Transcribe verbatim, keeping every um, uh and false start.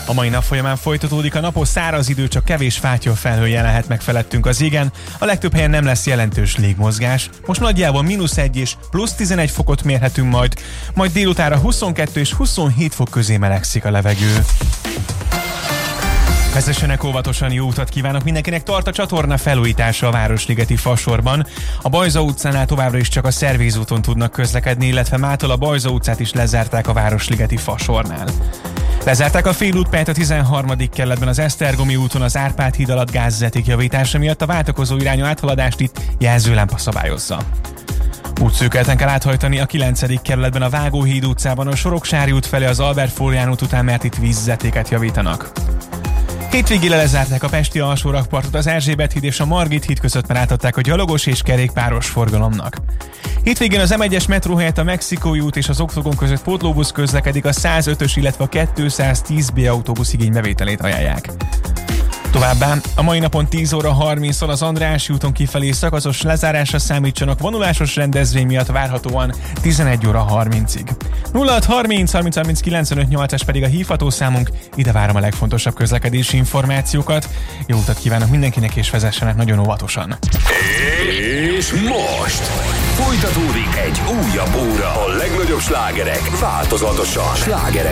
A mai nap folyamán folytatódik a napos száraz idő, csak kevés fátyol felhő jelenhet meg felettünk az égen. A legtöbb helyen nem lesz jelentős légmozgás. Most nagyjából mínusz egy és plusz tizenegy fokot mérhetünk majd, majd délutára huszonkettő és huszonhét fok közé melegszik a levegő. Vezessenek óvatosan, jó utat kívánok mindenkinek, tart a csatorna felújítása a Városligeti Fasorban. A Bajza utcánál továbbra is csak a Szervízúton tudnak közlekedni, illetve mától a Bajza utcát is lezárták a Városligeti Fasornál. Lezárták a félútpályát a tizenharmadik kerületben az Esztergomi úton az Árpád híd alatt gázvezeték javítása miatt, a váltakozó irányú áthaladást itt jelzőlámpa szabályozza. Útszűkületen kell áthajtani a kilencedik kerületben a Vágóhíd utcában a Soroksári út felé az Albert Flórián út után, mert itt vízvezetéket javítanak. Hétvégére lezárták a pesti alsórakpartot, az Erzsébet híd és a Margit híd között, már átadták a gyalogos és kerékpáros forgalomnak. Hétvégén az em egyes metró helyett a Mexikói út és az Oktogon között pótlóbusz közlekedik, a százötös, illetve a kétszáztíz bé autóbusz igénybevételét ajánlják. Továbbá a mai napon tíz óra harminctól az Andrássy úton kifelé szakaszos lezárásra számítsanak, vonulásos rendezvény miatt várhatóan tizenegy óra harmincig. nulla hat harminc harminc harminc kilencvenöt nyolcas pedig a hívható számunk, ide várom a legfontosabb közlekedési információkat. Jó utat kívánok mindenkinek, és vezessenek nagyon óvatosan. És most folytatódik egy újabb óra a legnagyobb slágerek változatosan. Slágerek